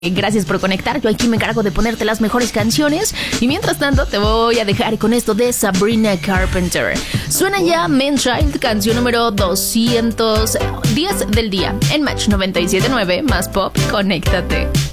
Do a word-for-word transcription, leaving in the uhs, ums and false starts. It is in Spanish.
Gracias por conectar, yo aquí me encargo de ponerte las mejores canciones y mientras tanto te voy a dejar con esto de Sabrina Carpenter. Suena ya Man Child, canción número doscientos diez del día en Match noventa y siete punto nueve, más pop, conéctate.